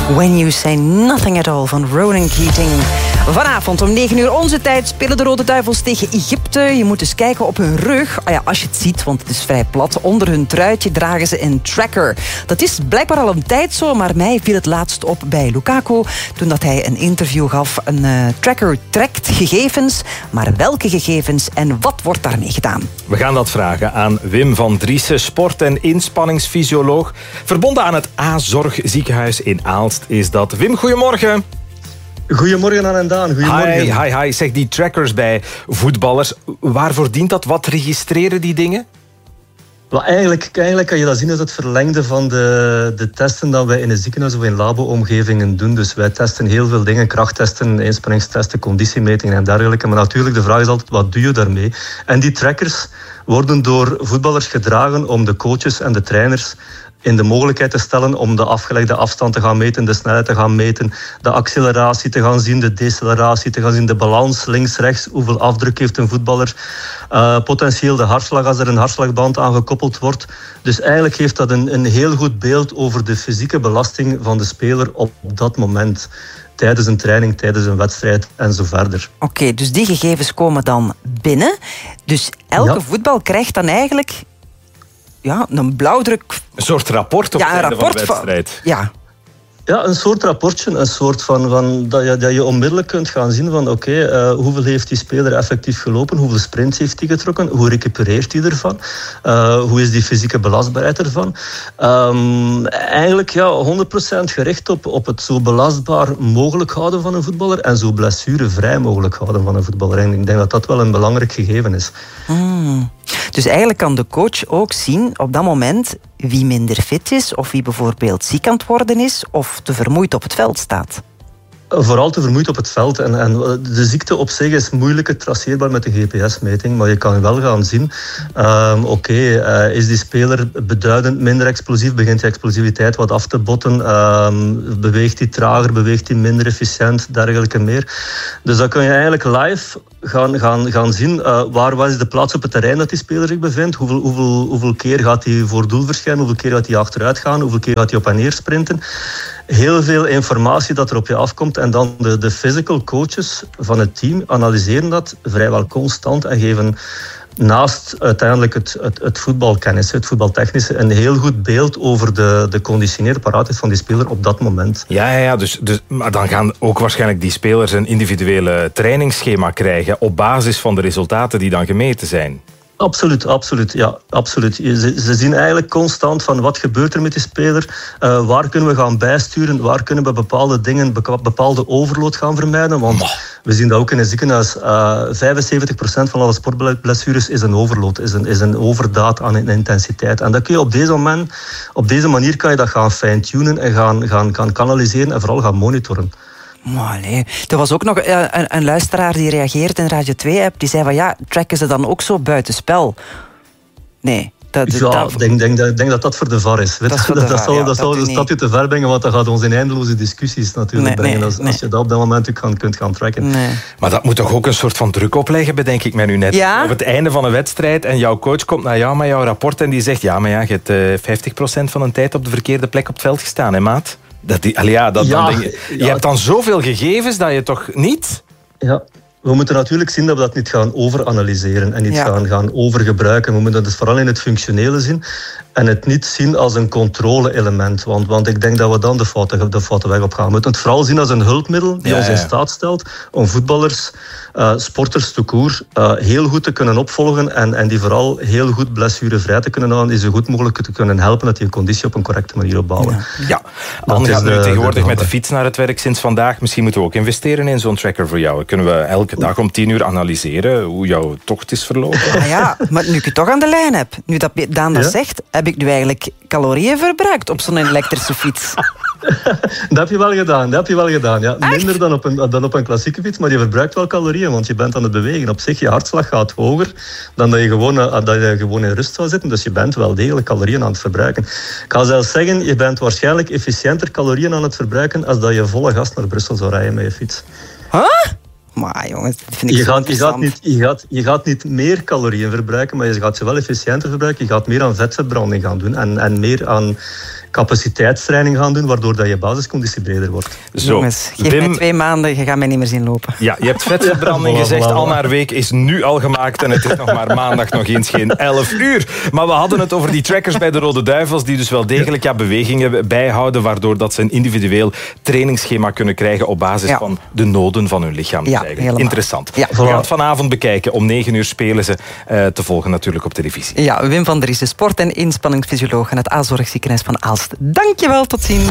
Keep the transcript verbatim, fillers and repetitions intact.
When You Say Nothing At All van Ronan Keating. Vanavond om negen uur onze tijd spelen de Rode Duivels tegen Egypte. Je moet eens kijken op hun rug. Ah ja, als je het ziet, want het is vrij plat. Onder hun truitje dragen ze een tracker. Dat is blijkbaar al een tijd zo, maar mij viel het laatst op bij Lukaku. Toen dat hij een interview gaf. Een uh, tracker trekt gegevens. Maar welke gegevens en wat wordt daarmee gedaan? We gaan dat vragen aan Wim van Driessen, sport- en inspanningsfysioloog. Verbonden aan het A-zorgziekenhuis in Aalst is dat. Wim, goedemorgen. Goedemorgen aan en Daan. Goedemorgen. Hi, hi, hi. Zeg, die trackers bij voetballers, waarvoor dient dat? Wat registreren die dingen? Wel, eigenlijk, eigenlijk kan je dat zien als het verlengde van de, de testen dat wij in een ziekenhuis of in labo-omgevingen doen. Dus wij testen heel veel dingen, krachttesten, inspanningstesten, conditiemetingen en dergelijke. Maar natuurlijk, de vraag is altijd, wat doe je daarmee? En die trackers worden door voetballers gedragen om de coaches en de trainers in de mogelijkheid te stellen om de afgelegde afstand te gaan meten, de snelheid te gaan meten, de acceleratie te gaan zien, de deceleratie te gaan zien, de balans links-rechts, hoeveel afdruk heeft een voetballer, uh, potentieel de hartslag als er een hartslagband aan gekoppeld wordt. Dus eigenlijk geeft dat een, een heel goed beeld over de fysieke belasting van de speler op dat moment. Tijdens een training, tijdens een wedstrijd en zo verder. Oké, okay, dus die gegevens komen dan binnen. Dus elke ja. voetbal krijgt dan eigenlijk ja, een blauwdruk. Een soort rapport op ja, het einde van de wedstrijd. Van, ja. Ja, een soort rapportje, een soort van, van dat, je, dat je onmiddellijk kunt gaan zien van oké, okay, uh, hoeveel heeft die speler effectief gelopen, hoeveel sprints heeft hij getrokken, hoe recupereert hij ervan, uh, hoe is die fysieke belastbaarheid ervan. Um, eigenlijk ja, honderd procent gericht op, op het zo belastbaar mogelijk houden van een voetballer en zo blessurevrij mogelijk houden van een voetballer. En ik denk dat dat wel een belangrijk gegeven is. Hmm. Dus eigenlijk kan de coach ook zien op dat moment wie minder fit is of wie bijvoorbeeld ziek aan het worden is of te vermoeid op het veld staat. Vooral te vermoeid op het veld. En, en de ziekte op zich is moeilijk traceerbaar met een G P S-meting, maar je kan wel gaan zien, um, oké, okay, uh, is die speler beduidend minder explosief, begint die explosiviteit wat af te botten, um, beweegt hij trager, beweegt hij minder efficiënt, dergelijke meer. Dus dan kun je eigenlijk live gaan, gaan, gaan zien uh, waar wat is de plaats op het terrein dat die speler zich bevindt, hoeveel, hoeveel, hoeveel keer gaat hij voor doel verschijnen, hoeveel keer gaat hij achteruit gaan, hoeveel keer gaat hij op en neer sprinten. Heel veel informatie dat er op je afkomt en dan de, de physical coaches van het team analyseren dat vrijwel constant en geven naast uiteindelijk het, het, het voetbalkennis, het voetbaltechnische, een heel goed beeld over de, de conditionele paraatheid van die speler op dat moment. Ja, ja, ja dus, dus, maar dan gaan ook waarschijnlijk die spelers een individuele trainingsschema krijgen op basis van de resultaten die dan gemeten zijn. Absoluut, absoluut. Ja, absoluut. Ze, ze zien eigenlijk constant van wat gebeurt er met die speler, uh, waar kunnen we gaan bijsturen, waar kunnen we bepaalde dingen, bepaalde overload gaan vermijden. Want we zien dat ook in een ziekenhuis. Uh, vijfenzeventig procent van alle sportblessures is een overload, is een, is een overdaad aan intensiteit. En dat kun je op deze, moment, op deze manier kan je dat gaan fine-tunen en gaan, gaan, gaan kanaliseren en vooral gaan monitoren. Maar nee. Er was ook nog een, een luisteraar die reageerde in Radio twee-app. Die zei van ja, tracken ze dan ook zo buitenspel? Nee. Dat, ja, dat, ik denk, denk, denk dat dat voor de V A R is. Dat, dat, dat, dat zal, ja, dat zal de stad te ver brengen, want dat gaat ons in eindeloze discussies natuurlijk nee, brengen. Nee, als, nee. als je dat op dat moment kan, kunt gaan tracken. Nee. Maar dat moet toch ook een soort van druk opleggen, bedenk ik mij nu net. Ja? Op het einde van een wedstrijd en jouw coach komt naar jou met jouw rapport en die zegt ja, maar ja, je hebt uh, vijftig procent van de tijd op de verkeerde plek op het veld gestaan, hè maat? Dat die, allee, ja, dat, ja, dan denk je, je ja. hebt dan zoveel gegevens dat je toch niet... Ja. We moeten natuurlijk zien dat we dat niet gaan overanalyseren en niet ja. gaan, gaan overgebruiken. We moeten dat dus vooral in het functionele zien en het niet zien als een controle-element. Want, want ik denk dat we dan de foute, de foute weg op gaan. We moeten het vooral zien als een hulpmiddel die ja, ons in staat stelt om voetballers, uh, sporters te koer, uh, heel goed te kunnen opvolgen en, en die vooral heel goed blessurevrij te kunnen houden, die zo goed mogelijk te kunnen helpen dat die een conditie op een correcte manier opbouwen. Ja, ja. Anne gaat nu tegenwoordig de met de fiets naar het werk sinds vandaag. Misschien moeten we ook investeren in zo'n tracker voor jou. Kunnen we elke dag om tien uur analyseren hoe jouw tocht is verlopen. Ah ja, maar nu ik je toch aan de lijn heb, nu dat Daan dat ja? zegt, heb ik nu eigenlijk calorieën verbruikt op zo'n elektrische fiets? Dat heb je wel gedaan, dat heb je wel gedaan. Ja. Minder dan op, een, dan op een klassieke fiets, maar je verbruikt wel calorieën, want je bent aan het bewegen. Op zich, je hartslag gaat hoger dan dat je gewoon, dat je gewoon in rust zou zitten, dus je bent wel degelijk calorieën aan het verbruiken. Ik ga zelfs zeggen, je bent waarschijnlijk efficiënter calorieën aan het verbruiken als dat je volle gas naar Brussel zou rijden met je fiets. Huh? Maar jongens, dat vind ik je, zo gaat, je, gaat niet, je, gaat, je gaat niet meer calorieën verbruiken, maar je gaat ze wel efficiënter verbruiken. Je gaat meer aan vetverbranding gaan doen en, en meer aan capaciteitstraining gaan doen, waardoor dat je basisconditie breder wordt. Zo, jongens, geef Wim, mij twee maanden, je gaat mij niet meer zien lopen. Ja, je hebt vetverbranding ja, gezegd, al naar week is nu al gemaakt en het is nog maar maandag nog eens geen elf uur. Maar we hadden het over die trackers bij de Rode Duivels, die dus wel degelijk ja, bewegingen bijhouden, waardoor dat ze een individueel trainingsschema kunnen krijgen op basis ja. van de noden van hun lichaam. Ja, interessant. Ja. We gaan het vanavond bekijken. Om negen uur spelen ze uh, te volgen natuurlijk op televisie. Ja, Wim van der Is, de sport- en inspanningsfysioloog aan het A-zorgziekenhuis van Aalst. Dankjewel, tot ziens.